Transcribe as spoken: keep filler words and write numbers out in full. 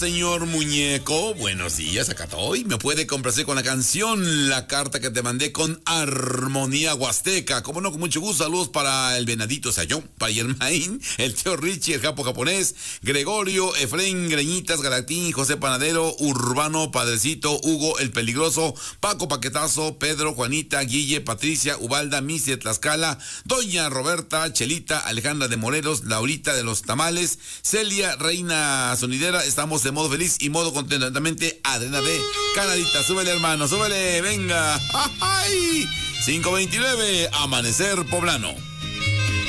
Señor Muñeco, buenos días, acá estoy. Me puede complacer con la canción La Carta que te mandé con Armonía Huasteca. Como no, con mucho gusto. Saludos para el Venadito, o sea, yo, para Germain, el tío Richie, el Japo japonés, Gregorio, Efraín, Greñitas, Galatín, José Panadero, Urbano, Padrecito, Hugo, el Peligroso, Paco Paquetazo, Pedro, Juanita, Guille, Patricia, Ubalda, Missy de Tlaxcala, Doña Roberta, Chelita, Alejandra de Morelos, Laurita de los Tamales, Celia, Reina Sonidera. Estamos de modo feliz y modo contento. Atentamente, Adriana de Canadita. Súbele, hermano, súbele, venga. ¡Ay! cinco veintinueve, Amanecer Poblano.